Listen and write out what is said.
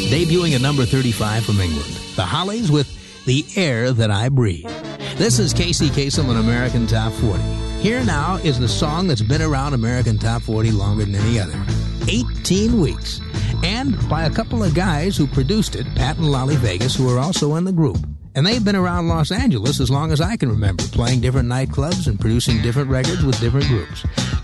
Debuting at number 35 from England, the Hollies with The Air That I Breathe. This is Casey Kasem on American Top 40. Here now is the song that's been around American Top 40 longer than any other. 18 weeks. And by a couple of guys who produced it, Pat and Lolly Vegas, who are also in the group. And they've been around Los Angeles as long as I can remember, playing different nightclubs and producing different records with different groups.